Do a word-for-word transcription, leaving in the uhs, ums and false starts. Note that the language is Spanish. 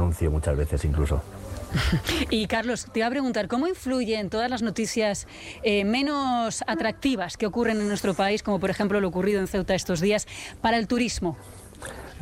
anuncio muchas veces incluso. Y Carlos, te iba a preguntar, ¿cómo influyen todas las noticias eh, menos atractivas que ocurren en nuestro país, como por ejemplo lo ocurrido en Ceuta estos días, para el turismo?